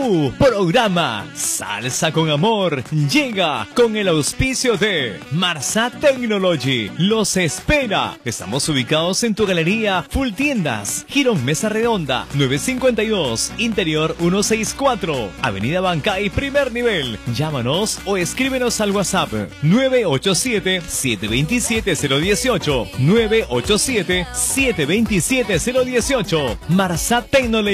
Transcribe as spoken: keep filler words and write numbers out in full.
Programa Salsa con Amor llega con el auspicio de Marsat Technology. Los espera. Estamos ubicados en tu galería Full Tiendas, Girón Mesa Redonda, novecientos cincuenta y dos, Interior ciento sesenta y cuatro, Avenida Bancay, primer nivel. Llámanos o escríbenos al WhatsApp nueve ocho siete, siete dos siete, cero uno ocho, nueve ocho siete, siete dos siete, cero uno ocho. Marsat Technology.